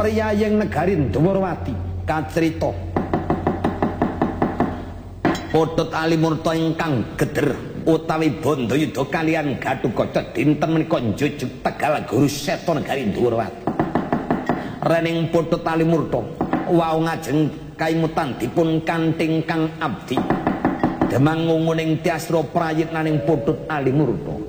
priyayeng negari Dwarawati kacrita Potut Alimurta ingkang geder utawi Bandayuda kaliyan Gatotkaca dinten menika njujug Tegal Guru Seta negari Dwarawati. Rening Potut Alimurta wau ngajeng kaimutan dipun kanthing kang abdi. Demang ngunguning tiasra prayitnaning Potut Alimurta.